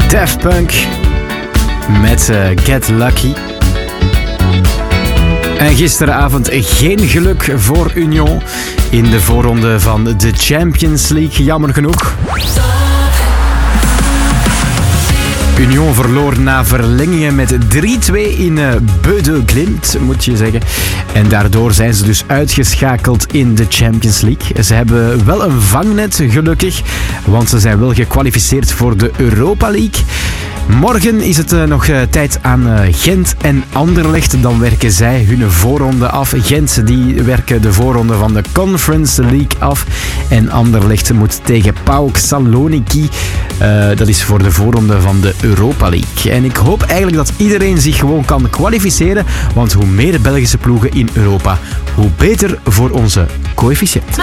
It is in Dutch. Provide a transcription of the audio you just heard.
Daft Punk met Get Lucky. En gisteravond geen geluk voor Union in de voorronde van de Champions League, jammer genoeg. Union verloor na verlengingen met 3-2 in Beude Glimt, moet je zeggen. En daardoor zijn ze dus uitgeschakeld in de Champions League. Ze hebben wel een vangnet, gelukkig, want ze zijn wel gekwalificeerd voor de Europa League. Morgen is het nog tijd aan Gent en Anderlecht. Dan werken zij hun voorronde af. Gent die werken de voorronde van de Conference League af. En Anderlecht moet tegen PAOK Saloniki. Dat is voor de voorronde van de Europa League. En ik hoop eigenlijk dat iedereen zich gewoon kan kwalificeren. Want hoe meer Belgische ploegen in Europa, hoe beter voor onze coëfficiënt.